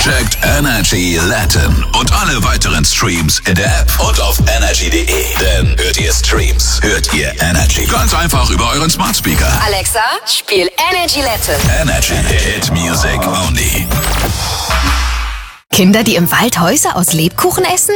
Checkt Energy Latin und alle weiteren Streams in der App und auf energy.de. Denn hört ihr Streams, hört ihr Energy. Ganz einfach über euren Smart Speaker. Alexa, spiel Energy Latin. Energy Hit Music Only. Kinder, die im Wald Häuser aus Lebkuchen essen?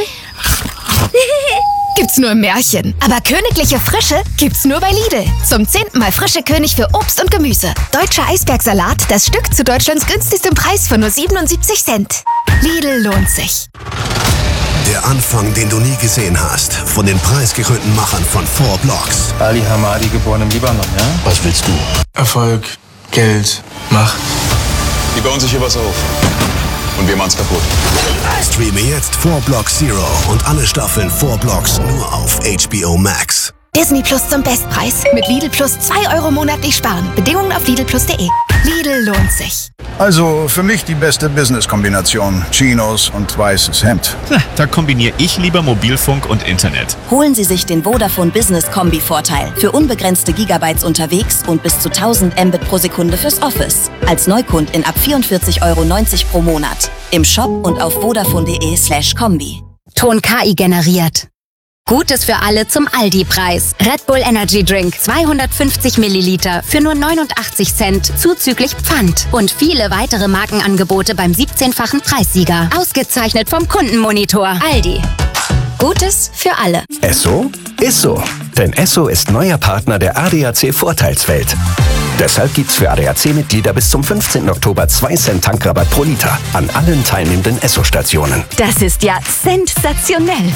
Gibt's nur im Märchen. Aber königliche Frische gibt's nur bei Lidl. Zum 10. Mal frische König für Obst und Gemüse. Deutscher Eisbergsalat, das Stück zu Deutschlands günstigstem Preis von nur 77 Cent. Lidl lohnt sich. Der Anfang, den du nie gesehen hast. Von den preisgekrönten Machern von 4 Blocks. Ali Hamadi, geboren im Libanon, ja? Was willst du? Erfolg, Geld, Macht. Die bauen sich hier was auf. Und wir machen's kaputt. Streame jetzt 4 Blocks Zero und alle Staffeln 4 Blocks nur auf HBO Max. Disney Plus zum Bestpreis. Mit Lidl Plus 2 € monatlich sparen. Bedingungen auf lidlplus.de. Lidl lohnt sich. Also für mich die beste Business-Kombination. Chinos und weißes Hemd. Da kombiniere ich lieber Mobilfunk und Internet. Holen Sie sich den Vodafone Business Kombi-Vorteil. Für unbegrenzte Gigabytes unterwegs und bis zu 1000 Mbit pro Sekunde fürs Office. Als Neukundin ab 44,90 € pro Monat. Im Shop und auf vodafone.de/kombi. Ton KI generiert. Gutes für alle zum Aldi-Preis. Red Bull Energy Drink 250 Milliliter für nur 89 Cent zuzüglich Pfand. Und viele weitere Markenangebote beim 17-fachen Preissieger. Ausgezeichnet vom Kundenmonitor. Aldi. Gutes für alle. Esso ist so. Denn Esso ist neuer Partner der ADAC Vorteilswelt. Deshalb gibt's für ADAC-Mitglieder bis zum 15. Oktober 2 Cent Tankrabatt pro Liter an allen teilnehmenden Esso-Stationen. Das ist ja sensationell.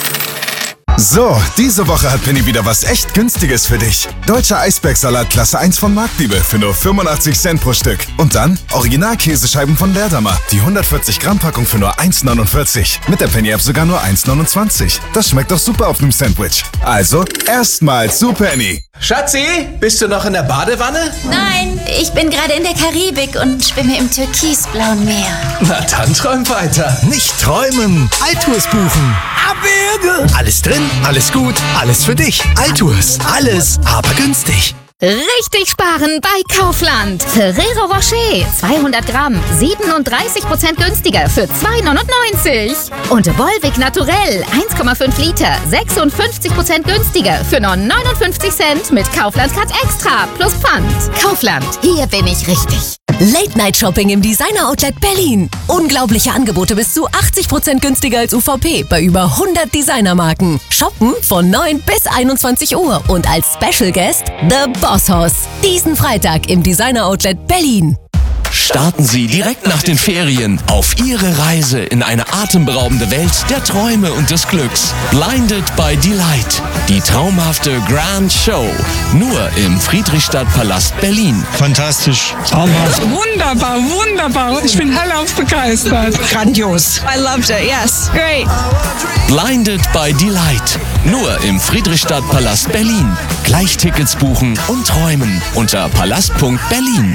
So, diese Woche hat Penny wieder was echt Günstiges für dich. Deutscher Eisbergsalat Klasse 1 von Marktliebe für nur 85 Cent pro Stück. Und dann Original-Käsescheiben von Leerdammer. Die 140 Gramm Packung für nur 1,49. Mit der Penny-App sogar nur 1,29. Das schmeckt doch super auf einem Sandwich. Also, erstmal zu Penny. Schatzi, bist du noch in der Badewanne? Nein, ich bin gerade in der Karibik und schwimme im türkisblauen Meer. Na dann träum weiter. Nicht träumen, Altours buchen. Abwürge. Alles drin, alles gut, alles für dich. Altours, alles, aber günstig. Richtig sparen bei Kaufland. Ferrero Rocher, 200 Gramm, 37% günstiger für 2,99. Und Volvic Naturell, 1,5 Liter, 56% günstiger für nur 59 Cent mit Kaufland Cut Extra plus Pfand. Kaufland, hier bin ich richtig. Late-Night-Shopping im Designer-Outlet Berlin. Unglaubliche Angebote bis zu 80% günstiger als UVP bei über 100 Designermarken. Shoppen von 9 bis 21 Uhr und als Special Guest The Boss Hoss. Diesen Freitag im Designer-Outlet Berlin. Starten Sie direkt nach den Ferien auf Ihre Reise in eine atemberaubende Welt der Träume und des Glücks. Blinded by Delight. Die traumhafte Grand Show. Nur im Friedrichstadtpalast Berlin. Fantastisch. Traumhaft. Wunderbar, wunderbar. Ich bin hellauf begeistert. Grandios. I loved it, yes. Great. Blinded by Delight. Nur im Friedrichstadtpalast Berlin. Gleich Tickets buchen und träumen unter palast.berlin.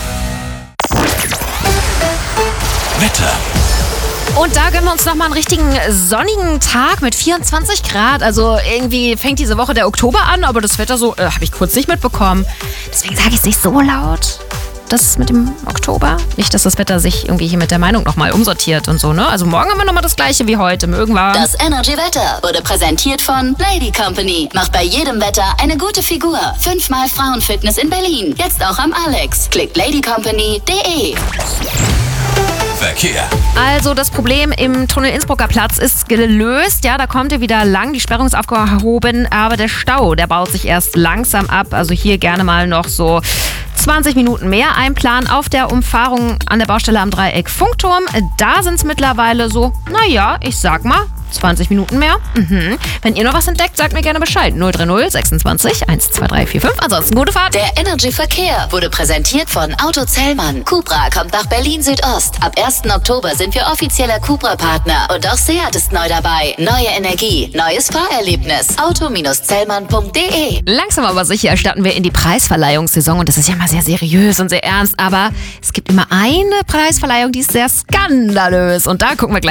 Wetter. Und da gönnen wir uns nochmal einen richtigen sonnigen Tag mit 24 Grad. Also irgendwie fängt diese Woche der Oktober an, aber das Wetter so, habe ich kurz nicht mitbekommen. Deswegen sage ich es nicht so laut. Das mit dem Oktober. Nicht, dass das Wetter sich irgendwie hier mit der Meinung nochmal umsortiert und so, ne? Also morgen haben wir nochmal das Gleiche wie heute. Irgendwann. Das Energy Wetter wurde präsentiert von Lady Company. Macht bei jedem Wetter eine gute Figur. 5-mal Frauenfitness in Berlin. Jetzt auch am Alex. Klickt ladycompany.de. Verkehr. Also das Problem im Tunnel Innsbrucker Platz ist gelöst. Ja, da kommt ihr wieder lang. Die Sperrung ist aufgehoben, aber der Stau, der baut sich erst langsam ab. Also hier gerne mal noch so 20 Minuten mehr einplanen auf der Umfahrung an der Baustelle am Dreieck Funkturm. Da sind es mittlerweile so, naja, ich sag mal, 20 Minuten mehr. Wenn ihr noch was entdeckt, sagt mir gerne Bescheid. 030 26 12345. Ansonsten gute Fahrt. Der Energy Verkehr wurde präsentiert von Auto Zellmann. Cupra kommt nach Berlin Südost. Ab 1. Oktober sind wir offizieller Cupra-Partner. Und auch Seat ist neu dabei. Neue Energie, neues Fahrerlebnis. Auto-Zellmann.de. Langsam aber sicher starten wir in die Preisverleihungssaison. Und das ist ja mal sehr seriös und sehr ernst. Aber es gibt immer eine Preisverleihung, die ist sehr skandalös. Und da gucken wir gleich